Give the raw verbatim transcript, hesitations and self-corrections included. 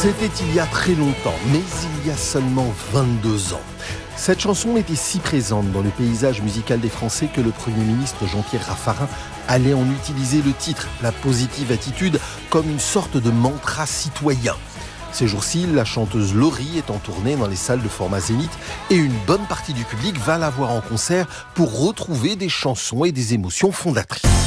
C'était il y a très longtemps, mais il y a seulement vingt-deux ans. Cette chanson était si présente dans le paysage musical des Français que le Premier ministre Jean-Pierre Raffarin allait en utiliser le titre, la positive attitude, comme une sorte de mantra citoyen. Ces jours-ci, la chanteuse Laurie est en tournée dans les salles de format Zénith et une bonne partie du public va la voir en concert pour retrouver des chansons et des émotions fondatrices.